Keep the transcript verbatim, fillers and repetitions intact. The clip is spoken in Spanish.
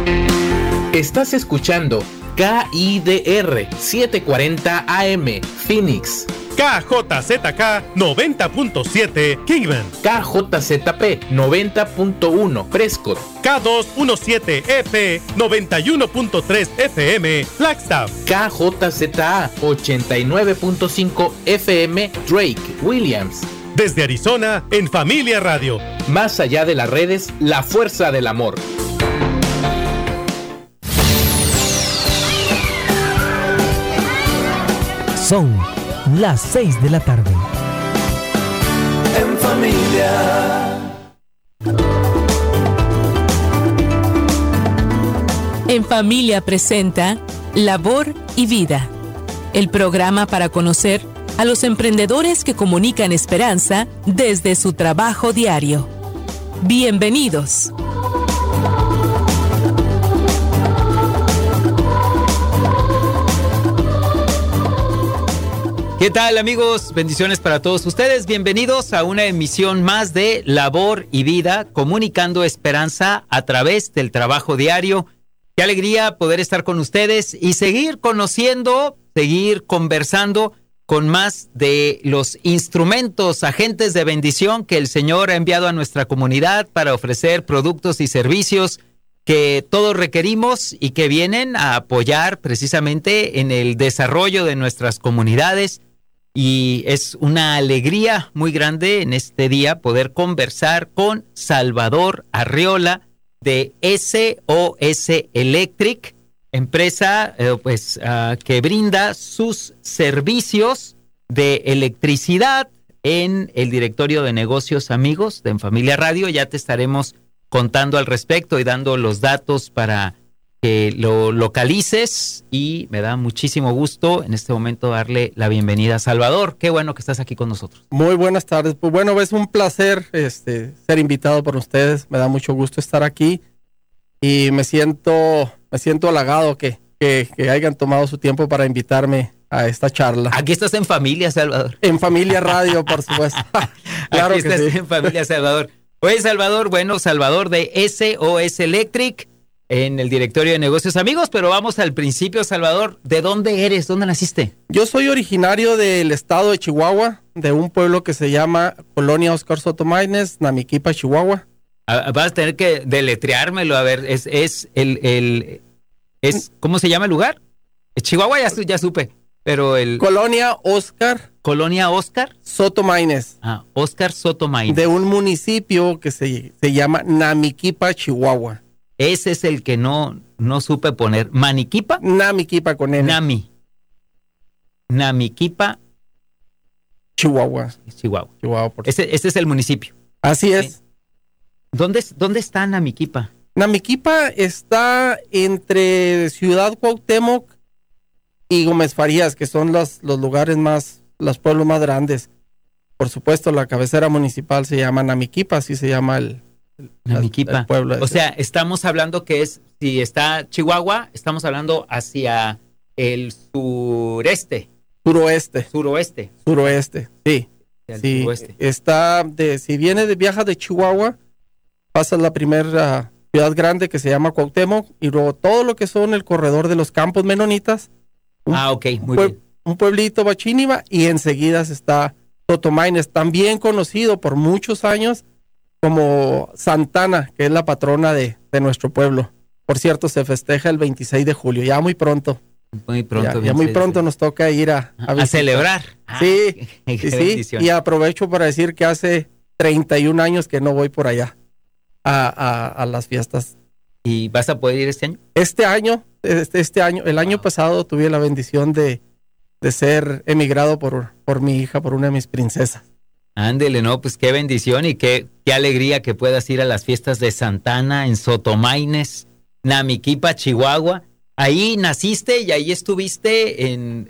Estás escuchando K I D R setecientos cuarenta A M Phoenix, K J Z K noventa punto siete Kingman, K J Z P noventa punto uno Prescott, K doscientos diecisiete E P noventa y uno punto tres F M Flagstaff, K J Z A ochenta y nueve punto cinco F M Drake Williams. Desde Arizona, en Familia Radio. Más allá de las redes, la fuerza del amor. Son las seis de la tarde. En familia. En Familia presenta Labor y Vida, el programa para conocer a los emprendedores que comunican esperanza desde su trabajo diario. Bienvenidos. ¿Qué tal, amigos? Bendiciones para todos ustedes. Bienvenidos a una emisión más de Labor y Vida, comunicando esperanza a través del trabajo diario. Qué alegría poder estar con ustedes y seguir conociendo, seguir conversando con más de los instrumentos, agentes de bendición que el Señor ha enviado a nuestra comunidad para ofrecer productos y servicios que todos requerimos y que vienen a apoyar precisamente en el desarrollo de nuestras comunidades. Y es una alegría muy grande en este día poder conversar con Salvador Arriola de S O S Electric, empresa eh, pues uh, que brinda sus servicios de electricidad en el directorio de negocios amigos de En Familia Radio. Ya te estaremos contando al respecto y dando los datos para que lo localices, y me da muchísimo gusto en este momento darle la bienvenida a Salvador. Qué bueno que estás aquí con nosotros. Muy buenas tardes. Pues bueno, es un placer este, ser invitado por ustedes. Me da mucho gusto estar aquí y me siento, me siento halagado que, que, que hayan tomado su tiempo para invitarme a esta charla. Aquí estás en Familia, Salvador. En Familia Radio, por supuesto. Claro aquí que estás sí. En Familia, Salvador. Oye, Salvador, bueno, Salvador de S O S Electric en el directorio de negocios amigos, pero vamos al principio, Salvador. ¿De dónde eres? ¿Dónde naciste? Yo soy originario del estado de Chihuahua, de un pueblo que se llama Colonia Oscar Soto Maínez, Namiquipa, Chihuahua. Ah, vas a tener que deletreármelo, a ver, es, es el, el, es, ¿cómo se llama el lugar? Chihuahua ya, ya supe, pero el... Colonia Oscar. Colonia Oscar. Soto Maínez. Ah, Oscar Soto Maínez. De un municipio que se, se llama Namiquipa, Chihuahua. Ese es el que no, no supe poner. ¿Maniquipa? Namiquipa con N. Nami. Namiquipa. Chihuahua. Chihuahua. Chihuahua por... Ese, ese es el municipio. Así es. ¿Sí? ¿Dónde, ¿Dónde está Namiquipa? Namiquipa está entre Ciudad Cuauhtémoc y Gómez Farías, que son los, los lugares más, los pueblos más grandes. Por supuesto, la cabecera municipal se llama Namiquipa, así se llama el, el, Namiquipa. el pueblo. O sea, estamos hablando que es, si está Chihuahua, estamos hablando hacia el sureste. Suroeste. Suroeste. Suroeste, sí. Sí, suroeste. Está de, si viene de viaja de Chihuahua, pasas la primera ciudad grande que se llama Cuauhtémoc, y luego todo lo que son el corredor de los campos menonitas. Un, ah, ok, muy pue- bien. Un pueblito Bachíniva, y enseguida está Soto Maínez, también conocido por muchos años como Santana, que es la patrona de, de nuestro pueblo. Por cierto, se festeja el veintiséis de julio, ya muy pronto. Muy pronto. Ya, ya muy pronto nos toca ir a, a, a celebrar. Sí, ah, sí, sí, y aprovecho para decir que hace treinta y un años que no voy por allá a, a, a las fiestas. ¿Y vas a poder ir este año? Este año, este, este año, el año wow. pasado tuve la bendición de, de ser emigrado por, por mi hija, por una de mis princesas. Ándele, no, pues qué bendición y qué, qué alegría que puedas ir a las fiestas de Santana en Soto Maínez, Namiquipa, Chihuahua. Ahí naciste y ahí estuviste en,